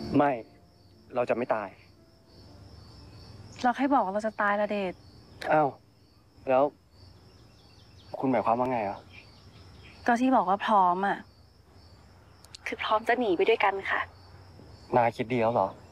ไม่ เราจะไม่ตายเราแค่บอกว่าเราจะตายละเดชอ้าวแล้วคุณหมายความว่าไงอ่ะก็ที่บอกว่าพร้อมอ่ะคือพร้อมจะหนีไปด้วยกันค่ะนายคิดดีแล้วเหรอ